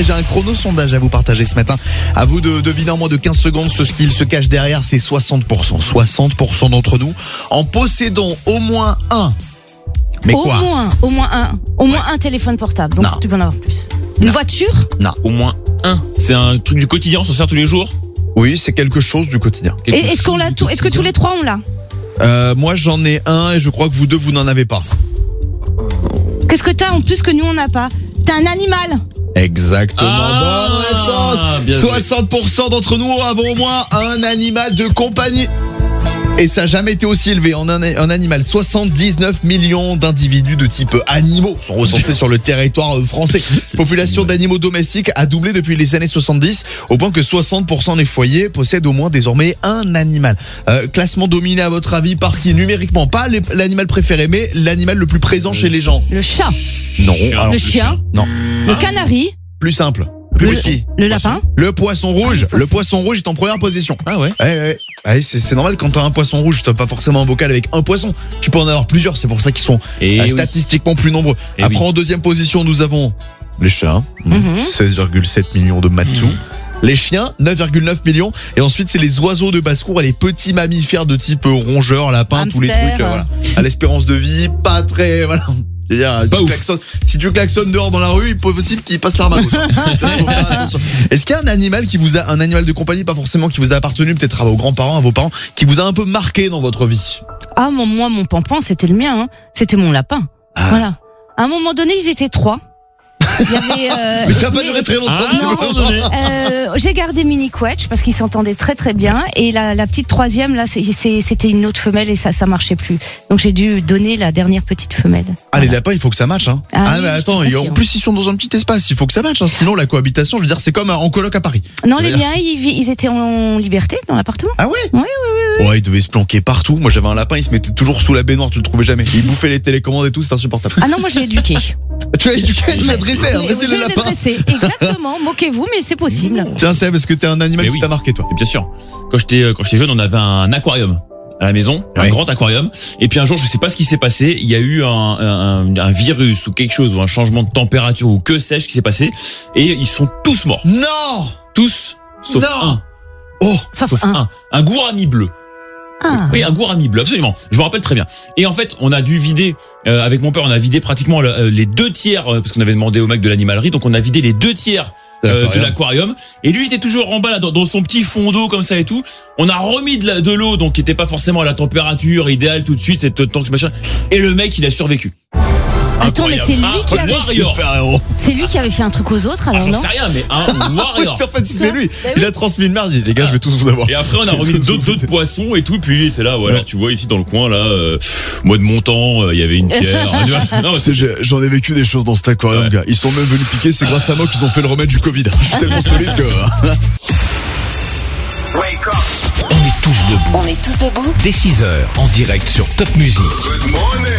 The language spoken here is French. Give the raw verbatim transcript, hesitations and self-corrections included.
mais j'ai un chrono sondage à vous partager ce matin. À vous de deviner en moins de quinze secondes ce qu'il se cache derrière, c'est soixante pour cent. soixante pour cent d'entre nous en possédons au moins un. Mais au quoi moins, au moins un, au moins un téléphone portable. Donc Non. tu peux en avoir plus. Une Non. voiture? Non. Au moins un. C'est un truc du quotidien, on s'en sert tous les jours. Oui, c'est quelque chose du quotidien. Et est-ce qu'on l'a tout, est-ce que tous les trois on l'a? Euh, moi, j'en ai un et je crois que vous deux, vous n'en avez pas. Qu'est-ce que t'as en plus que nous on n'a pas? T'as un animal? Exactement. Ah, Bonne bien réponse. joué. soixante pour cent d'entre nous avons au moins un animal de compagnie. Et ça n'a jamais été aussi élevé en un, un animal. soixante-dix-neuf millions d'individus de type animaux sont recensés sur le territoire français. La population d'animaux domestiques a doublé depuis les années soixante-dix, au point que soixante pour cent des foyers possèdent au moins désormais un animal. Euh, classement dominé à votre avis par qui numériquement? Pas les- l'animal préféré, mais l'animal le plus présent chez les gens. Le chat? Non. Chien. Alors, Le chien? non. Le canari? Plus simple. Plus Le, petit. le lapin? Le poisson rouge. Le poisson rouge est en première position. Ah ouais. Ouais, ouais. Ouais, c'est, c'est normal quand t'as un poisson rouge, t'as pas forcément un bocal avec un poisson. Tu peux en avoir plusieurs, c'est pour ça qu'ils sont Et euh, oui. statistiquement plus nombreux. Et Après, oui. en deuxième position, nous avons les chats, Mhm. seize virgule sept millions de matous. Mhm. Les chiens, neuf virgule neuf millions. Et ensuite, c'est les oiseaux de basse-cour et les petits mammifères de type euh, rongeurs, lapins, tous les Hamster. trucs. euh, voilà. À l'espérance de vie, pas très... Voilà. Je veux dire, Pas tu ouf. klaxonnes- si tu klaxonnes dehors dans la rue, il est possible qu'il passe par ma gauche. Faut faire attention. Est-ce qu'il y a un animal qui vous a, un animal de compagnie, pas forcément qui vous a appartenu, peut-être à vos grands-parents, à vos parents, qui vous a un peu marqué dans votre vie? Ah, mon, moi, mon pampan, c'était le mien, hein. C'était mon lapin. Ah. Voilà. À un moment donné, ils étaient trois. Il y avait, euh, Mais ça n'a pas mais- duré très longtemps. Ah, visiblement. non, non, non. Euh, j'ai gardé Mini Quetch parce qu'ils s'entendaient très très bien, et la, la petite troisième là c'est, c'est, c'était une autre femelle et ça ça marchait plus, donc j'ai dû donner la dernière petite femelle. Ah, les lapins, il faut que ça matche, hein. Ah Ah, oui, mais je attends, te et en confirme. plus, ils sont dans un petit espace, il faut que ça matche, hein. Sinon, la cohabitation, je veux dire, c'est comme en coloc à Paris. Non, Ça veut les dire- miens ils, vi- ils étaient en liberté dans l'appartement. Ah ouais? Oui, oui, Ouais, ils devaient se planquer partout. Moi, j'avais un lapin, il se mettait toujours sous la baignoire, tu le trouvais jamais. Il bouffait les télécommandes et tout, c'était insupportable. Ah non, moi j'ai éduqué. Tu l'as éduqué, tu l'as dressé, hein, dressé Je le l'ai lapin. dressé, exactement. Moquez-vous, mais c'est possible. Tiens, Seb, est-ce que t'es un animal Mais qui oui. t'a marqué, toi? Et bien sûr. Quand j'étais euh, quand j'étais jeune, on avait un aquarium à la maison, Ouais. un grand aquarium. Et puis un jour, je sais pas ce qui s'est passé. Il y a eu un, un, un virus ou quelque chose ou un changement de température ou que sais-je qui s'est passé. Et ils sont tous morts. Non! Tous, sauf Non. un. Oh! Sauf, Sauf un. un. Un gourami bleu. Ah. Oui, un gourami bleu, absolument. Je me rappelle très bien. Et en fait, on a dû vider, euh, avec mon père, on a vidé pratiquement le- euh, les deux tiers, euh, parce qu'on avait demandé au mec de l'animalerie, donc on a vidé les deux tiers De euh, de l'aquarium. l'aquarium. Et lui, il était toujours en bas, là, dans, dans son petit fond d'eau, comme ça et tout. On a remis de, la- de l'eau, donc qui était pas forcément à la température idéale tout de suite, c'est temps que ce machin. Et le mec, il a survécu. Attends, mais c'est lui qui Un avait, warrior. Super héros. c'est lui qui avait fait un truc aux autres, Ah, alors j'en non? sais rien, mais un warrior. En fait, c'était lui. Bah Il a transmis une merde, il dit, les gars, je vais tous vous avoir. Et après, on a Je vais remis tous d'autres, vous- d'autres poissons et tout. Puis il était là. Ouais, Ouais. alors tu vois ici dans le coin là, euh, mois de mon temps, euh, il y avait une pierre. Tu vois. Non, mais Tu sais, j'ai- j'en ai vécu des choses dans cet aquarium, Ouais. gars. Ils sont même venus piquer, c'est grâce à moi qu'ils ont fait le remède du Covid. Je suis tellement solide que... On est tous debout. On est tous debout. Dès six heures, en direct sur Top Music.